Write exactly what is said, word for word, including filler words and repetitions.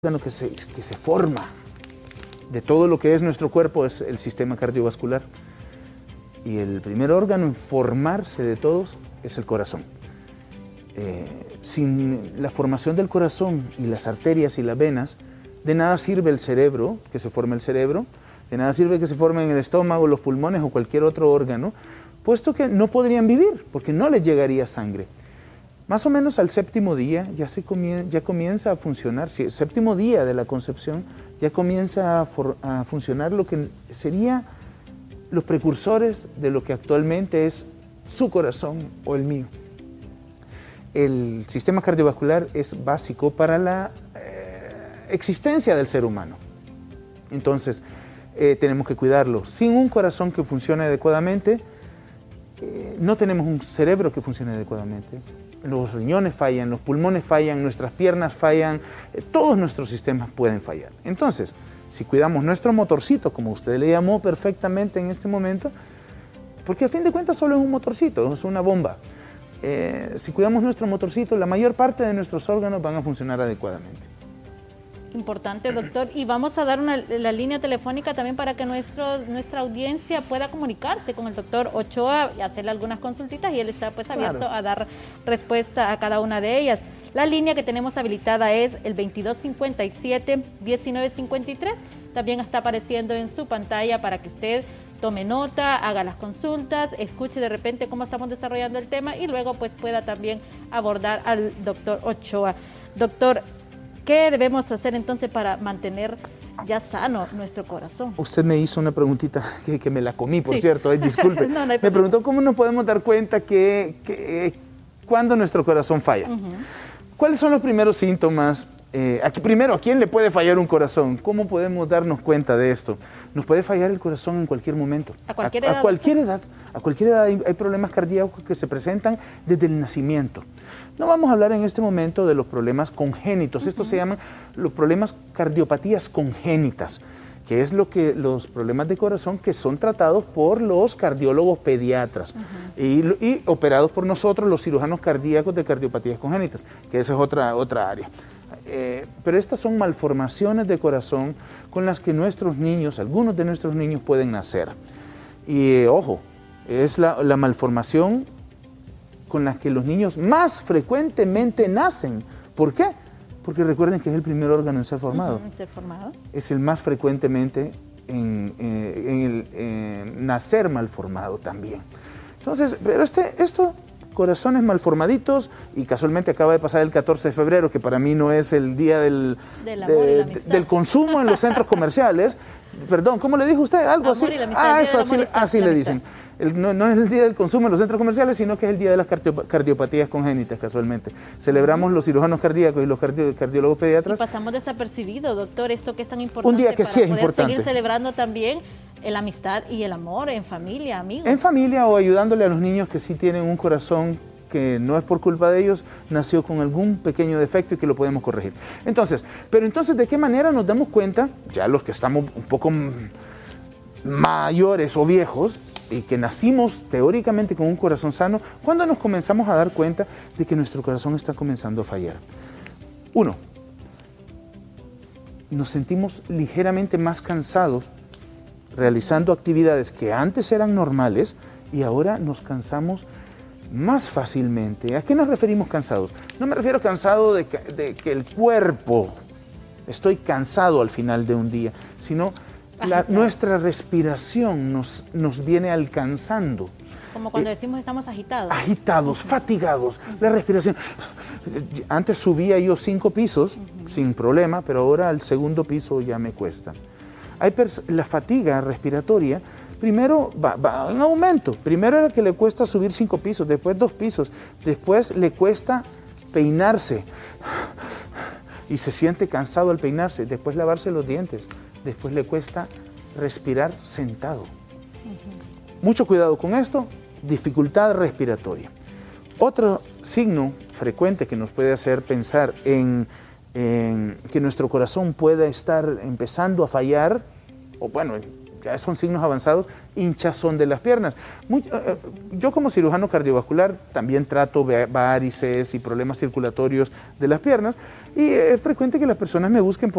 órgano que se, que se forma de todo lo que es nuestro cuerpo es el sistema cardiovascular. Y el primer órgano en formarse de todos es el corazón. Eh, sin la formación del corazón y las arterias y las venas, de nada sirve el cerebro, que se forme el cerebro, de nada sirve que se formen el estómago, los pulmones o cualquier otro órgano, puesto que no podrían vivir, porque no les llegaría sangre. Más o menos al séptimo día ya, se comien ya comienza a funcionar, si el séptimo día de la concepción ya comienza a, a funcionar lo que sería los precursores de lo que actualmente es su corazón o el mío. El sistema cardiovascular es básico para la eh, existencia del ser humano. Entonces, eh, tenemos que cuidarlo. Sin un corazón que funcione adecuadamente, eh, no tenemos un cerebro que funcione adecuadamente. Los riñones fallan, los pulmones fallan, nuestras piernas fallan, eh, todos nuestros sistemas pueden fallar. Entonces, si cuidamos nuestro motorcito, como usted le llamó perfectamente en este momento, porque a fin de cuentas solo es un motorcito, es una bomba. Eh, si cuidamos nuestro motorcito, la mayor parte de nuestros órganos van a funcionar adecuadamente. Importante, doctor. Y vamos a dar una, la línea telefónica también para que nuestro, nuestra audiencia pueda comunicarse con el doctor Ochoa y hacerle algunas consultitas, y él está pues abierto claro. a dar respuesta a cada una de ellas. La línea que tenemos habilitada es el veintidós cincuenta y siete, diecinueve cincuenta y tres. También está apareciendo en su pantalla para que usted tome nota, haga las consultas, escuche de repente cómo estamos desarrollando el tema y luego pues pueda también abordar al doctor Ochoa. Doctor, ¿qué debemos hacer entonces para mantener ya sano nuestro corazón? Usted me hizo una preguntita que, que me la comí, por sí. cierto, eh, disculpe. no, no hay me preguntó cómo nos podemos dar cuenta que, que cuando nuestro corazón falla. Uh-huh. ¿Cuáles son los primeros síntomas? Eh, aquí, primero, ¿a quién le puede fallar un corazón? ¿Cómo podemos darnos cuenta de esto? Nos puede fallar el corazón en cualquier momento. ¿A cualquier a, edad? A cualquier edad. A cualquier edad hay, hay problemas cardíacos que se presentan desde el nacimiento. No vamos a hablar en este momento de los problemas congénitos. Uh-huh. Estos se llaman los problemas cardiopatías congénitas, que es lo que los problemas de corazón que son tratados por los cardiólogos pediatras uh-huh. y, y operados por nosotros, los cirujanos cardíacos de cardiopatías congénitas, que esa es otra, otra área. Eh, pero estas son malformaciones de corazón con las que nuestros niños, algunos de nuestros niños pueden nacer. Y eh, ojo, es la, la malformación con la que los niños más frecuentemente nacen. ¿Por qué? Porque recuerden que es el primer órgano en ser formado. Uh-huh, ¿ser formado? Es el más frecuentemente en, eh, en el eh, nacer malformado también. Entonces, pero este, esto... corazones malformaditos, y casualmente acaba de pasar el catorce de febrero, que para mí no es el día del, del, amor de, y la amistad. del consumo en los centros comerciales. Perdón, ¿cómo le dijo usted? Algo amor así. Y la amistad, ah, eso, así, amistad, así le dicen. El, no, no es el día del consumo en los centros comerciales, sino que es el día de las cardio, cardiopatías congénitas, casualmente. Celebramos los cirujanos cardíacos y los cardio, cardiólogos pediatras. Y pasamos desapercibido, doctor, esto que es tan importante. Un día que para sí es poder importante. seguir celebrando también la amistad y el amor en familia, amigos. En familia, o ayudándole a los niños que sí tienen un corazón que no es por culpa de ellos, nació con algún pequeño defecto y que lo podemos corregir. Entonces, pero entonces, ¿de qué manera nos damos cuenta, ya los que estamos un poco mayores o viejos, y que nacimos teóricamente con un corazón sano, cuando nos comenzamos a dar cuenta de que nuestro corazón está comenzando a fallar? Uno, nos sentimos ligeramente más cansados realizando actividades que antes eran normales y ahora nos cansamos más fácilmente. ¿A qué nos referimos cansados? No me refiero cansado de que, de que el cuerpo, estoy cansado al final de un día, sino la, nuestra respiración nos, nos viene alcanzando. Como cuando eh, decimos estamos agitados. Agitados, uh-huh. fatigados, la respiración. Antes subía yo cinco pisos uh-huh. sin problema, pero ahora al segundo piso ya me cuesta. Hay la fatiga respiratoria. Primero va, va en aumento. Primero era que le cuesta subir cinco pisos, después dos pisos, después le cuesta peinarse y se siente cansado al peinarse, después lavarse los dientes, después le cuesta respirar sentado. Uh-huh. Mucho cuidado con esto, dificultad respiratoria. Otro signo frecuente que nos puede hacer pensar en, en que nuestro corazón pueda estar empezando a fallar, o bueno, ya son signos avanzados, hinchazón de las piernas. Muy, uh, yo como cirujano cardiovascular también trato varices y problemas circulatorios de las piernas, y es frecuente que las personas me busquen por